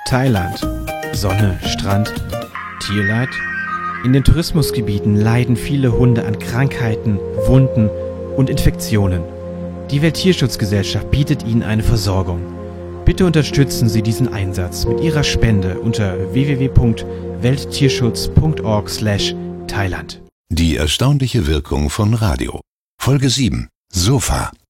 Thailand. Sonne, Strand, Tierleid? In den Tourismusgebieten leiden viele Hunde an Krankheiten, Wunden und Infektionen. Die Welttierschutzgesellschaft bietet ihnen eine Versorgung. Bitte unterstützen Sie diesen Einsatz mit Ihrer Spende unter www.welttierschutz.org/Thailand. Die erstaunliche Wirkung von Radio. Folge 7. Sofa.